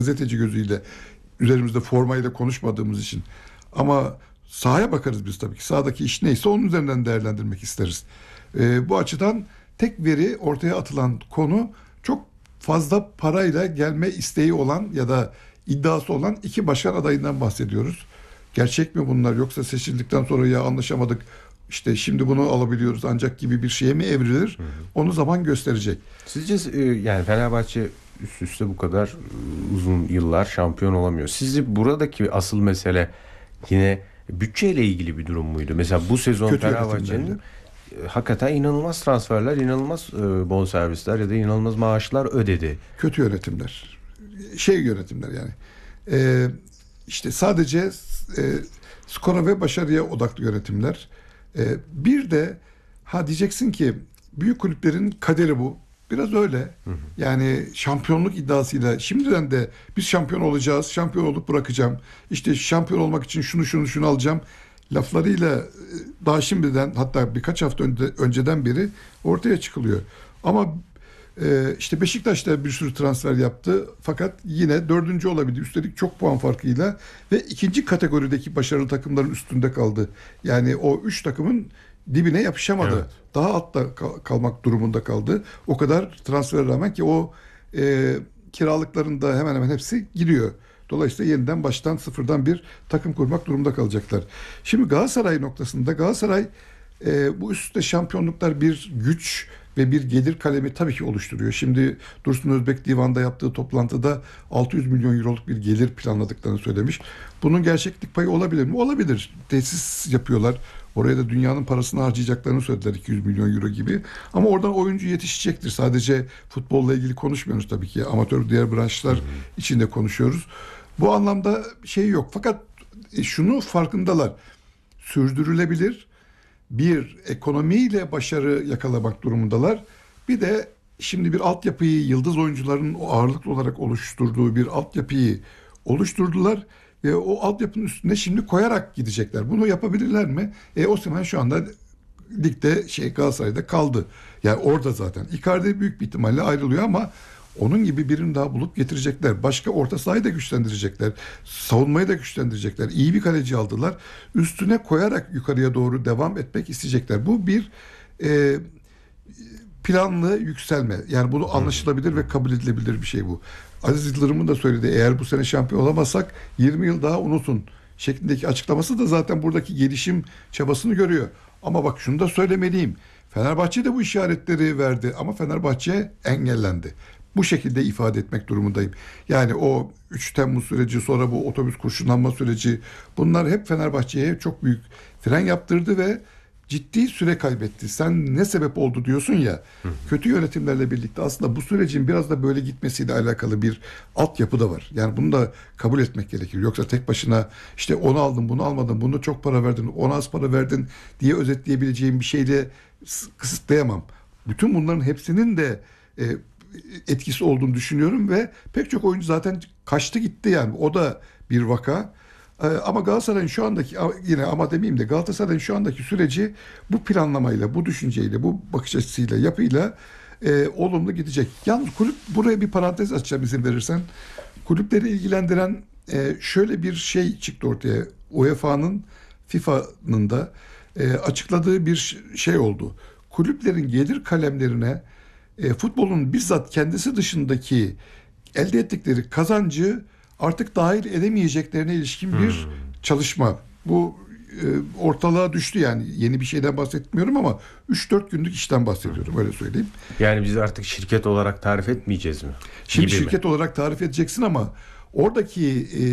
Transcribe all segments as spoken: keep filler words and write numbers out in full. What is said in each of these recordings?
gazeteci gözüyle üzerimizde formayla konuşmadığımız için. Ama sahaya bakarız biz tabii ki. Sahadaki iş neyse onun üzerinden değerlendirmek isteriz. Ee, bu açıdan tek veri ortaya atılan konu çok fazla parayla gelme isteği olan ya da iddiası olan iki başkan adayından bahsediyoruz. Gerçek mi bunlar, yoksa seçildikten sonra ya anlaşamadık işte şimdi bunu alabiliyoruz ancak gibi bir şeye mi evrilir? Hı hı. Onu zaman gösterecek. Sizce yani Fenerbahçe üst üste bu kadar uzun yıllar şampiyon olamıyor. Sizce buradaki asıl mesele yine bütçeyle ilgili bir durum muydu? Mesela bu sezon kötü Fenerbahçe'nin hakikaten inanılmaz transferler, inanılmaz bonservisler ya da inanılmaz maaşlar ödedi. Kötü yönetimler. Şey yönetimler yani. Ee, işte sadece e, skora ve başarıya odaklı yönetimler. Ee, bir de ha diyeceksin ki büyük kulüplerin kaderi bu. Biraz öyle. Hı hı. Yani şampiyonluk iddiasıyla şimdiden de biz şampiyon olacağız, şampiyon olup bırakacağım. İşte şampiyon olmak için şunu şunu şunu alacağım laflarıyla daha şimdiden, hatta birkaç hafta önce, önceden beri ortaya çıkılıyor. Ama e, işte Beşiktaş da bir sürü transfer yaptı fakat yine dördüncü olabildi. Üstelik çok puan farkıyla ve ikinci kategorideki başarılı takımların üstünde kaldı. Yani o üç takımın dibine yapışamadı. Evet. Daha altta kal- kalmak durumunda kaldı. O kadar transfere rağmen ki o e, kiralıkların da hemen hemen hepsi gidiyor. Dolayısıyla yeniden baştan sıfırdan bir takım kurmak durumunda kalacaklar. Şimdi Galatasaray noktasında Galatasaray e, bu üst üste şampiyonluklar bir güç ve bir gelir kalemi tabii ki oluşturuyor. Şimdi Dursun Özbek Divan'da yaptığı toplantıda altı yüz milyon euroluk bir gelir planladıklarını söylemiş. Bunun gerçeklik payı olabilir mi? Olabilir. Tesis yapıyorlar. Oraya da dünyanın parasını harcayacaklarını söylediler, iki yüz milyon euro gibi. Ama oradan oyuncu yetişecektir. Sadece futbolla ilgili konuşmuyoruz tabii ki. Amatör diğer branşlar hmm. içinde konuşuyoruz. Bu anlamda şey yok. Fakat şunu farkındalar. Sürdürülebilir bir ekonomiyle başarı yakalamak durumundalar. Bir de şimdi bir altyapıyı, yıldız oyuncuların o ağırlıklı olarak oluşturduğu bir altyapıyı oluşturdular. Ve o altyapının üstüne şimdi koyarak gidecekler. Bunu yapabilirler mi? E Osimhen şu anda ligde şey Galatasaray'da kaldı. Yani orada zaten. Icardi büyük bir ihtimalle ayrılıyor ama onun gibi birini daha bulup getirecekler. Başka orta sahayı da güçlendirecekler. Savunmayı da güçlendirecekler. İyi bir kaleci aldılar. Üstüne koyarak yukarıya doğru devam etmek isteyecekler. Bu bir e, planlı yükselme. Yani bunu anlaşılabilir ve kabul edilebilir bir şey bu. Aziz Yıldırım'ın da söyledi. Eğer bu sene şampiyon olamazsak yirmi yıl daha unutun şeklindeki açıklaması da zaten buradaki gelişim çabasını görüyor. Ama bak şunu da söylemeliyim. Fenerbahçe de bu işaretleri verdi ama Fenerbahçe engellendi. Bu şekilde ifade etmek durumundayım. Yani o üç Temmuz süreci, sonra bu otobüs kurşunlanma süreci, bunlar hep Fenerbahçe'ye çok büyük fren yaptırdı ve ciddi süre kaybetti. Sen ne sebep oldu diyorsun ya. Hı. Kötü yönetimlerle birlikte aslında bu sürecin biraz da böyle gitmesiyle alakalı bir altyapı da var. Yani bunu da kabul etmek gerekir. Yoksa tek başına işte onu aldın, bunu almadın, bunu çok para verdin, ona az para verdin diye özetleyebileceğim bir şeyle kısıtlayamam. Bütün bunların hepsinin de e, etkisi olduğunu düşünüyorum ve pek çok oyuncu zaten kaçtı gitti yani. O da bir vaka. Ama Galatasaray'ın şu andaki, yine ama demeyeyim de Galatasaray'ın şu andaki süreci bu planlamayla, bu düşünceyle, bu bakış açısıyla, yapıyla e, olumlu gidecek. Yalnız kulüp, buraya bir parantez açacağım izin verirsen. Kulüpleri ilgilendiren e, şöyle bir şey çıktı ortaya. U E F A'nın, FIFA'nın da e, açıkladığı bir şey oldu. Kulüplerin gelir kalemlerine e, futbolun bizzat kendisi dışındaki elde ettikleri kazancı artık dahil edemeyeceklerine ilişkin bir hmm. çalışma. Bu e, ortalığa düştü yani. Yeni bir şeyden bahsetmiyorum ama üç dört günlük işten bahsediyorum, öyle söyleyeyim. Yani biz artık şirket olarak tarif etmeyeceğiz mi? Şimdi Gibi şirket mi? olarak tarif edeceksin ama oradaki e,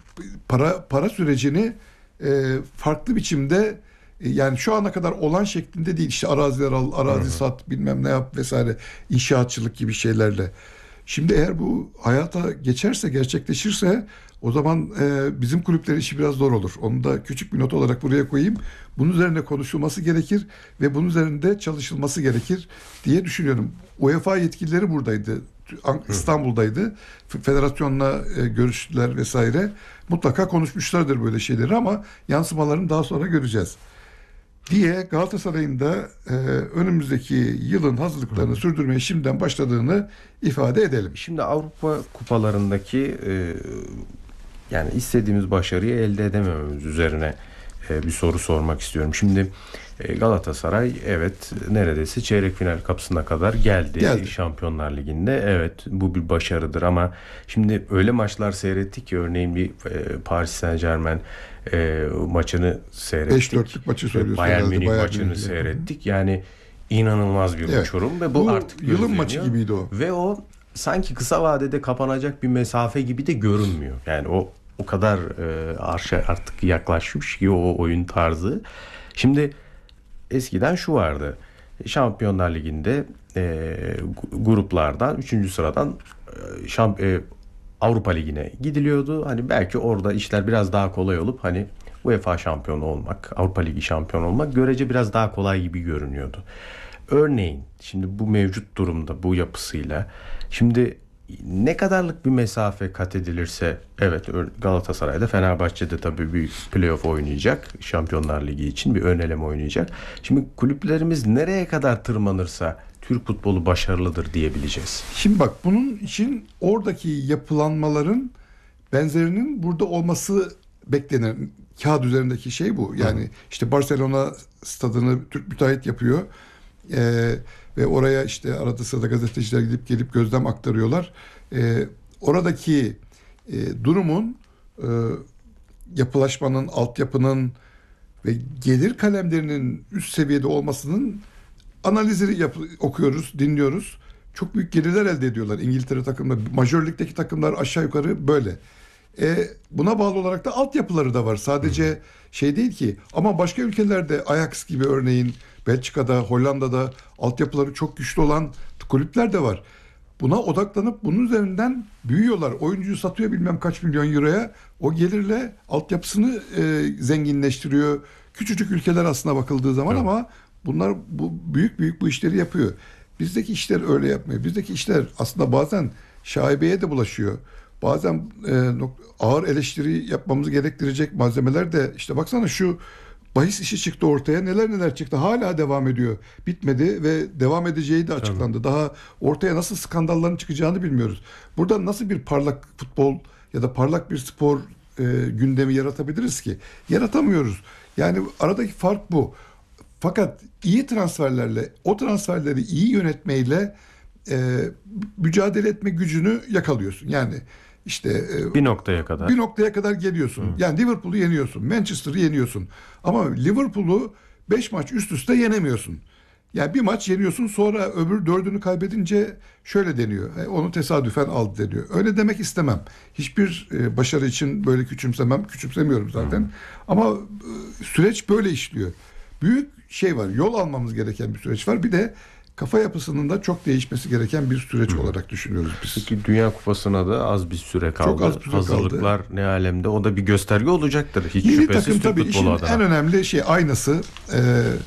para para sürecini e, farklı biçimde e, yani şu ana kadar olan şeklinde değil. İşte araziler al, arazi hmm. sat, bilmem ne yap vesaire, inşaatçılık gibi şeylerle. Şimdi eğer bu hayata geçerse, gerçekleşirse o zaman e, bizim kulüplerin işi biraz zor olur. Onu da küçük bir not olarak buraya koyayım. Bunun üzerine konuşulması gerekir ve bunun üzerinde çalışılması gerekir diye düşünüyorum. U E F A yetkilileri buradaydı. İstanbul'daydı. Federasyonla e, görüştüler vesaire. Mutlaka konuşmuşlardır böyle şeyleri ama yansımalarını daha sonra göreceğiz. diye Galatasaray'ın da e, önümüzdeki yılın hazırlıklarını Hı. sürdürmeye şimdiden başladığını ifade edelim. Şimdi Avrupa kupalarındaki e, yani istediğimiz başarıyı elde edemememiz üzerine e, bir soru sormak istiyorum. Şimdi e, Galatasaray evet neredeyse çeyrek final kapısına kadar geldi, geldi Şampiyonlar Ligi'nde. Evet bu bir başarıdır ama şimdi öyle maçlar seyrettik ki örneğin bir e, Paris Saint-Germain e, maçını seyrettik. beş dörtlük maçı söylüyorsun. Bayern Münih maçını Münih seyrettik. Yani inanılmaz bir evet. uçurum ve bu, bu artık yılın gözleniyor. Maçı gibiydi o. Ve o sanki kısa vadede kapanacak bir mesafe gibi de görünmüyor. Yani o o kadar e, arşa artık yaklaşmış ki o oyun tarzı. Şimdi eskiden şu vardı. Şampiyonlar Ligi'nde e, gruplardan üçüncü sıradan e, şamp e, Avrupa Ligi'ne gidiliyordu. Hani belki orada işler biraz daha kolay olup hani UEFA şampiyonu olmak, Avrupa Ligi şampiyonu olmak görece biraz daha kolay gibi görünüyordu. Örneğin şimdi bu mevcut durumda bu yapısıyla şimdi ne kadarlık bir mesafe kat edilirse evet Galatasaray'da Fenerbahçe'de tabii bir playoff oynayacak. Şampiyonlar Ligi için bir ön eleme oynayacak. Şimdi kulüplerimiz nereye kadar tırmanırsa Türk futbolu başarılıdır diyebileceğiz. Şimdi bak bunun için oradaki yapılanmaların benzerinin burada olması beklenir. Kağıt üzerindeki şey bu. Yani Hı. işte Barcelona stadını Türk müteahhit yapıyor. Ee, ve oraya işte arada sırada gazeteciler gidip gelip gözlem aktarıyorlar. Ee, oradaki e, durumun e, yapılaşmanın, altyapının ve gelir kalemlerinin üst seviyede olmasının analizleri yap- okuyoruz, dinliyoruz. Çok büyük gelirler elde ediyorlar İngiltere takımları. Majör Lig'deki takımlar aşağı yukarı böyle. E, buna bağlı olarak da altyapıları da var. Sadece Hı. şey değil ki. Ama başka ülkelerde Ajax gibi örneğin Belçika'da, Hollanda'da altyapıları çok güçlü olan kulüpler de var. Buna odaklanıp bunun üzerinden büyüyorlar. Oyuncuyu satıyor bilmem kaç milyon euroya. O gelirle altyapısını e, zenginleştiriyor. Küçücük ülkeler aslına bakıldığı zaman evet. Ama bunlar bu büyük büyük bu işleri yapıyor. Bizdeki işler öyle yapmıyor. Bizdeki işler aslında bazen şaibeye de bulaşıyor. Bazen e, ağır eleştiri yapmamızı gerektirecek malzemeler de işte baksana şu bahis işi çıktı ortaya. Neler neler çıktı. Hala devam ediyor. Bitmedi ve devam edeceği de açıklandı. Tabii. Daha ortaya nasıl skandalların çıkacağını bilmiyoruz. Burada nasıl bir parlak futbol ya da parlak bir spor e, gündemi yaratabiliriz ki? Yaratamıyoruz. Yani aradaki fark bu. Fakat iyi transferlerle, o transferleri iyi yönetmeyle e, mücadele etme gücünü yakalıyorsun. Yani işte e, bir noktaya kadar. Bir noktaya kadar geliyorsun. Hı. Yani Liverpool'u yeniyorsun, Manchester'ı yeniyorsun. Ama Liverpool'u beş maç üst üste yenemiyorsun. Yani bir maç yeniyorsun, sonra öbür dördünü kaybedince şöyle deniyor. E, onu tesadüfen aldı deniyor. Öyle demek istemem. Hiçbir e, başarı için böyle küçümsemem, küçümsemiyorum zaten. Hı. Ama e, süreç böyle işliyor. Büyük şey var, yol almamız gereken bir süreç var. Bir de kafa yapısının da çok değişmesi gereken bir süreç Hı. olarak düşünüyoruz biz. Peki Dünya Kupası'na da az bir süre kaldı. Çok az bir süre Hazırlıklar kaldı. Ne alemde? O da bir gösterge olacaktır. Hiç milli şüphesiz takım tabii işin adına. en önemli şey aynası. Ee,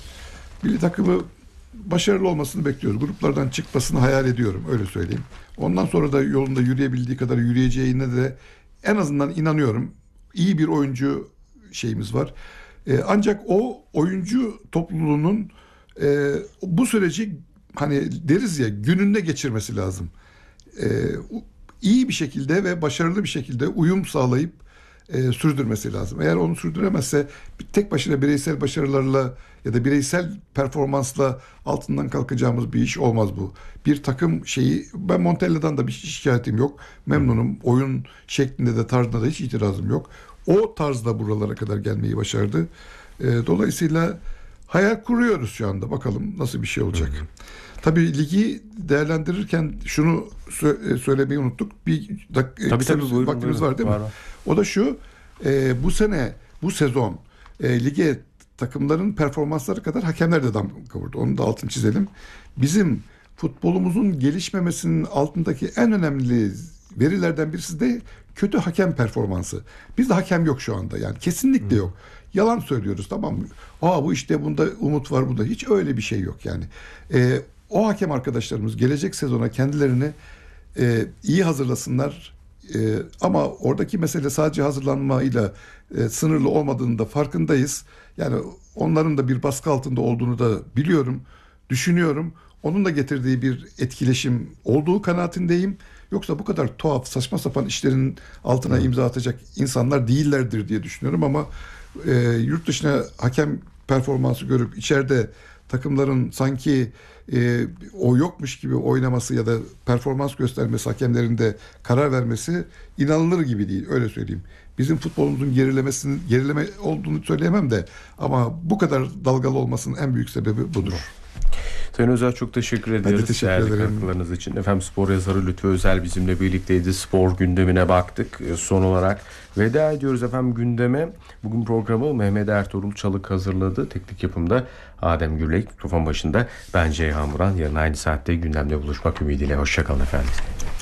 milli takımı başarılı olmasını bekliyoruz. Gruplardan çıkmasını hayal ediyorum. Öyle söyleyeyim. Ondan sonra da yolunda yürüyebildiği kadar yürüyeceğine de en azından inanıyorum. İyi bir oyuncu şeyimiz var. Ee, ancak o oyuncu topluluğunun e, bu süreci hani deriz ya gününde geçirmesi lazım. Ee, iyi bir şekilde ve başarılı bir şekilde uyum sağlayıp e, sürdürmesi lazım. Eğer onu sürdüremezse tek başına bireysel başarılarla ya da bireysel performansla altından kalkacağımız bir iş olmaz bu. Bir takım şeyi, ben Montella'dan da bir şikayetim yok. Memnunum. Oyun şeklinde de tarzında da hiç itirazım yok. O tarzda buralara kadar gelmeyi başardı. E, dolayısıyla hayal kuruyoruz şu anda. Bakalım nasıl bir şey olacak. Hı hı. Tabii ligi değerlendirirken şunu sö- söylemeyi unuttuk. Bir dak- tabii, tabii, buyurun, vaktimiz buyurun. var değil mi? Var. O da şu. E, bu sene, bu sezon e, lige takımların performansları kadar hakemler de damga vurdu. Onu da altını çizelim. Bizim futbolumuzun gelişmemesinin altındaki en önemli verilerden birisi de kötü hakem performansı. Bizde hakem yok şu anda yani. Kesinlikle yok. Yalan söylüyoruz, tamam mı? Aa bu işte bunda umut var, bunda. Hiç öyle bir şey yok yani. Ee, o hakem arkadaşlarımız gelecek sezona kendilerini e, iyi hazırlasınlar. E, ama oradaki mesele sadece hazırlanmayla e, sınırlı olmadığını da farkındayız. Yani onların da bir baskı altında olduğunu da biliyorum, düşünüyorum. Onun da getirdiği bir etkileşim olduğu kanaatindeyim. Yoksa bu kadar tuhaf, saçma sapan işlerin altına Hı. imza atacak insanlar değillerdir diye düşünüyorum. Ama e, yurt dışına hakem performansı görüp içeride takımların sanki e, o yokmuş gibi oynaması ya da performans göstermesi, hakemlerin de karar vermesi inanılır gibi değil, öyle söyleyeyim. Bizim futbolumuzun gerilemesinin gerileme olduğunu söyleyemem de ama bu kadar dalgalı olmasının en büyük sebebi budur. Sayın Özel, çok teşekkür ediyoruz. Ben de teşekkür ederim. Katkılarınız için. Efendim, spor yazarı Lütfü Özel bizimle birlikteydi. Spor gündemine baktık. Son olarak veda ediyoruz efendim gündeme. Bugün programı Mehmet Ertuğrul Çalık hazırladı. Teknik yapımda Adem Gürlek, mikrofon başında ben Ceyhan Muran. Yarın aynı saatte gündemde buluşmak ümidiyle. Hoşçakalın efendim.